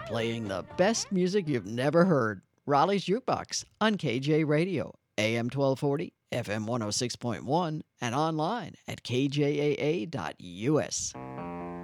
playing the best music you've never heard. Raleigh's Jukebox on KJ Radio, AM 1240, FM 106.1, and online at kjaa.us.